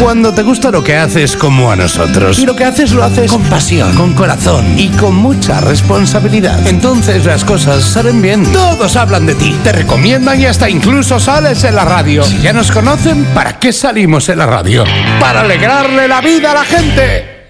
Cuando te gusta lo que haces como a nosotros, y lo que haces lo haces con pasión, con corazón y con mucha responsabilidad, entonces las cosas salen bien. Todos hablan de ti, te recomiendan y hasta incluso sales en la radio. Si ya nos conocen, ¿para qué salimos en la radio? ¡Para alegrarle la vida a la gente!